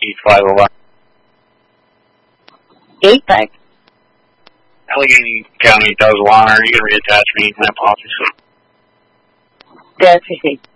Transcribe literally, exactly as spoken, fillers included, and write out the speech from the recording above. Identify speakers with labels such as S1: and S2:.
S1: eight five oh one.
S2: eight five.
S1: Allegheny County does water. You can reattach me. My apologies.
S2: That's received.